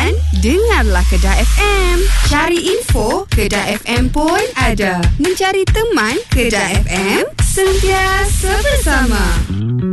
teman, dengarlah Kedah FM. Cari info, Kedah FM pun ada. Mencari teman, Kedah FM, sentiasa bersama.